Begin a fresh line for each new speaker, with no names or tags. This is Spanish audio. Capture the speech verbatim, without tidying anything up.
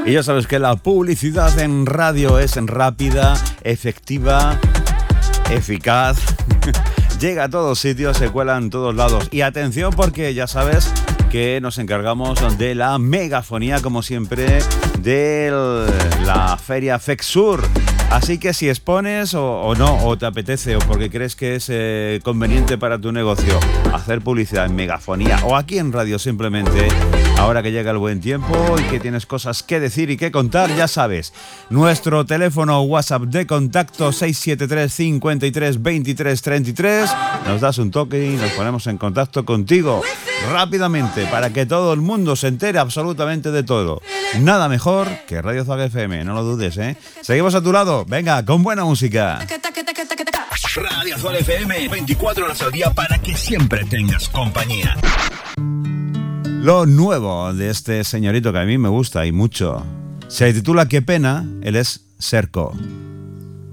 Y ya sabes que la publicidad en radio es rápida, efectiva, eficaz. Llega a todos sitios, se cuela en todos lados. Y atención porque ya sabes que nos encargamos de la megafonía, como siempre, de la Feria FEXUR. Así que si expones o, o no, o te apetece, o porque crees que es eh, conveniente para tu negocio hacer publicidad en megafonía o aquí en radio simplemente, ahora que llega el buen tiempo y que tienes cosas que decir y que contar, ya sabes, nuestro teléfono WhatsApp de contacto seis siete tres, cincuenta y tres, veintitrés, treinta y tres, nos das un toque y nos ponemos en contacto contigo rápidamente para que todo el mundo se entere absolutamente de todo. Nada mejor que Radio Zaga F M, no lo dudes, ¿eh? Seguimos a tu lado, venga, con buena música.
Radio Zaga F M, veinticuatro horas al día para que siempre tengas compañía.
Lo nuevo de este señorito que a mí me gusta y mucho se titula Qué pena, él es Serco.